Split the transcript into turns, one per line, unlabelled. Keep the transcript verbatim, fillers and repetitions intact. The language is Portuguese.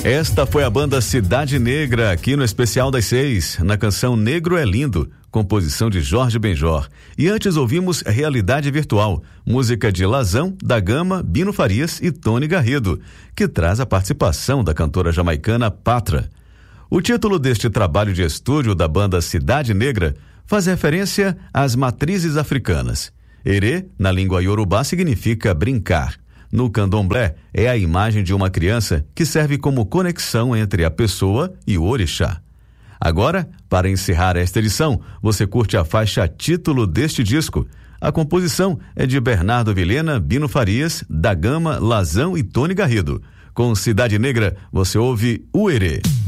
Esta foi a banda Cidade Negra, aqui no Especial das Seis, na canção Negro é Lindo, composição de Jorge Benjor. E antes ouvimos Realidade Virtual, música de Lazão, da Gama, Bino Farias e Tony Garrido, que traz a participação da cantora jamaicana Patra. O título deste trabalho de estúdio da banda Cidade Negra faz referência às matrizes africanas. Erê, na língua iorubá, significa brincar. No candomblé, é a imagem de uma criança que serve como conexão entre a pessoa e o orixá. Agora, para encerrar esta edição, você curte a faixa título deste disco. A composição é de Bernardo Vilhena, Bino Farias, da Gama, Lazão e Tony Garrido. Com Cidade Negra, você ouve o Erê.